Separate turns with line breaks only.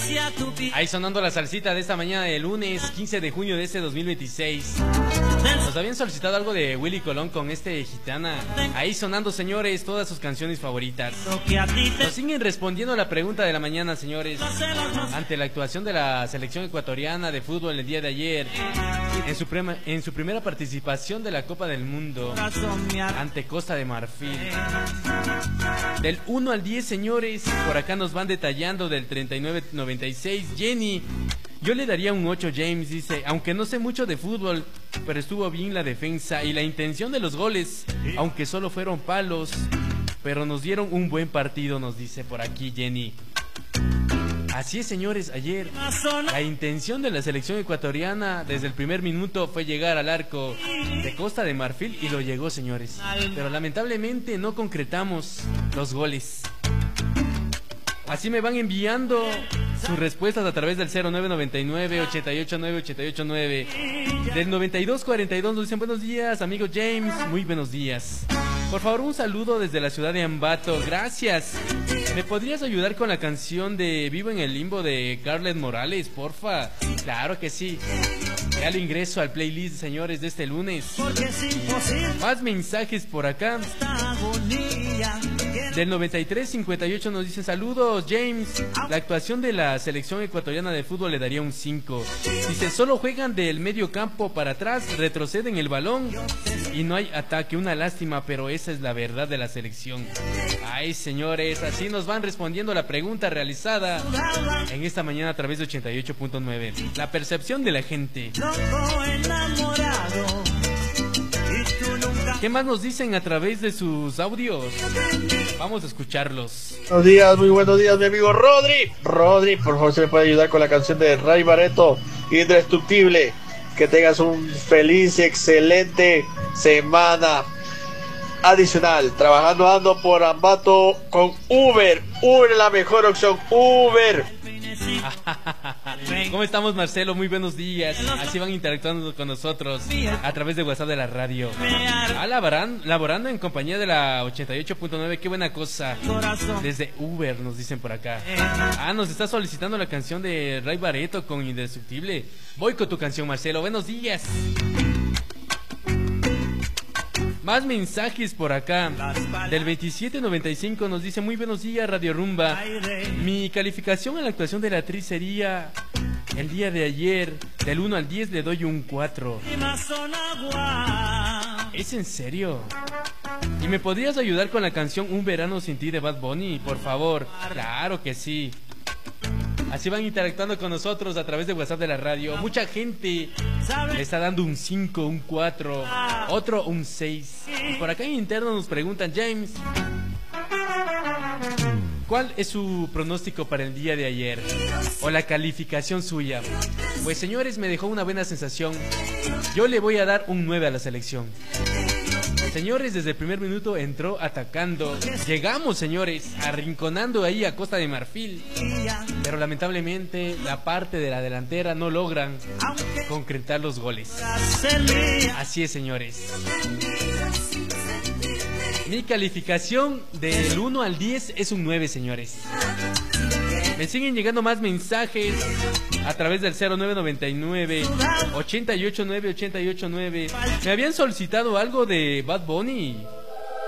Ahí sonando la salsita de esta mañana de lunes 15 de junio de este 2026. Nos habían solicitado algo de Willy Colón con Gitana. Ahí sonando, señores, todas sus canciones favoritas. Nos siguen respondiendo a la pregunta de la mañana, señores. Ante la actuación de la selección ecuatoriana de fútbol el día de ayer, en su primera participación de la Copa del Mundo ante Costa de Marfil. Del 1 al 10, señores, por acá nos van detallando del 39-96. Jenny, yo le daría un 8. James dice, aunque no sé mucho de fútbol, pero estuvo bien la defensa y la intención de los goles, aunque solo fueron palos, pero nos dieron un buen partido, nos dice por aquí Jenny. Así es, señores, ayer la intención de la selección ecuatoriana desde el primer minuto fue llegar al arco de Costa de Marfil y lo llegó, señores, pero lamentablemente no concretamos los goles. Así me van enviando sus respuestas a través del 0999-889-889. Del 9242 nos dicen buenos días, amigo James, muy buenos días. Por favor, un saludo desde la ciudad de Ambato, gracias. ¿Me podrías ayudar con la canción de Vivo en el Limbo de Carlet Morales, porfa? Claro que sí. Ya lo ingreso al playlist, señores, de este lunes. Más mensajes por acá. Del 9358 nos dicen saludos, James. La actuación de la selección ecuatoriana de fútbol le daría un 5. Dice, solo juegan del medio campo para atrás, retroceden el balón y no hay ataque. Una lástima, pero esa es la verdad de la selección. Ay, señores, así nos van respondiendo la pregunta realizada en esta mañana a través de 88.9. La percepción de la gente. ¿Qué más nos dicen a través de sus audios? Vamos a escucharlos.
Buenos días, muy buenos días, mi amigo Rodri. Rodri, por favor, se me puede ayudar con la canción de Ray Barretto, Indestructible. Que tengas un feliz y excelente semana. Adicional, trabajando ando por Ambato con Uber. Uber es la mejor opción, Uber.
¿Cómo estamos, Marcelo? Muy buenos días. Así van interactuando con nosotros a través de WhatsApp de la radio. Laborando en compañía de la 88.9, qué buena cosa. Desde Uber nos dicen por acá. Nos está solicitando la canción de Ray Barretto con Indestructible. Voy con tu canción, Marcelo. Buenos días. Más mensajes por acá. Del 2795 nos dice muy buenos días, Radio Rumba. Mi calificación a la actuación de la actriz sería el día de ayer. Del 1 al 10 le doy un 4. ¿Es en serio? ¿Y me podrías ayudar con la canción Un Verano Sin Ti de Bad Bunny, por favor? Claro que sí. Así van interactuando con nosotros a través de WhatsApp de la radio. Mucha gente le está dando un 5, un 4, otro un 6. Y por acá en interno nos preguntan, James, ¿cuál es su pronóstico para el día de ayer? O la calificación suya. Pues, señores, me dejó una buena sensación. Yo le voy a dar un 9 a la selección. Señores, desde el primer minuto entró atacando. Llegamos, señores, arrinconando ahí a Costa de Marfil. Pero lamentablemente la parte de la delantera no logran concretar los goles. Así es, señores. Mi calificación del 1 al 10 es un 9, señores. Me siguen llegando más mensajes a través del 0999-889-889. Me habían solicitado algo de Bad Bunny.